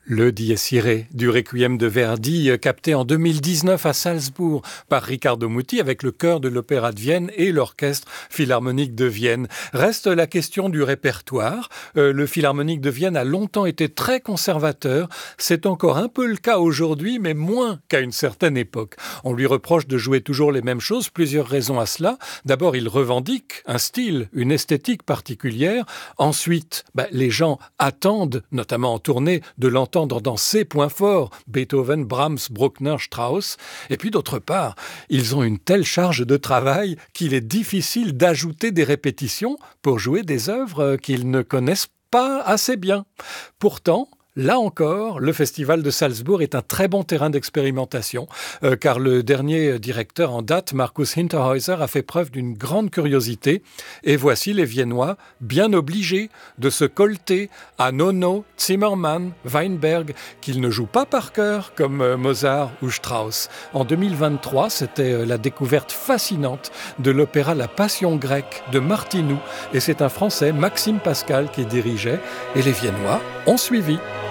Le Dies Irae du Requiem de Verdi, capté en 2019 à Salzbourg par Riccardo Muti avec le chœur de l'Opéra de Vienne et l'Orchestre Philharmonique de Vienne. Reste la question du répertoire. Le Philharmonique de Vienne a longtemps été très conservateur. C'est encore un peu le cas aujourd'hui, mais moins qu'à une certaine époque. On lui reproche de jouer toujours les mêmes choses, plusieurs raisons à cela. D'abord, il revendique un style, une esthétique particulière. Ensuite, les gens attendent, notamment en tournée, de l'entendre dans ses points forts, Beethoven, Brahms, Bruckner, Strauss. Et puis d'autre part, ils ont une telle charge de travail qu'il est difficile d'ajouter des répétitions pour jouer des œuvres qu'ils ne connaissent pas assez bien. Pourtant, là encore, le Festival de Salzbourg est un très bon terrain d'expérimentation, car le dernier directeur en date, Markus Hinterhäuser, a fait preuve d'une grande curiosité. Et voici les Viennois bien obligés de se colter à Nono, Zimmermann, Weinberg, qu'ils ne jouent pas par cœur comme Mozart ou Strauss. En 2023, c'était la découverte fascinante de l'opéra La Passion grecque de Martinou. Et c'est un Français, Maxime Pascal, qui dirigeait. Et les Viennois ont suivi.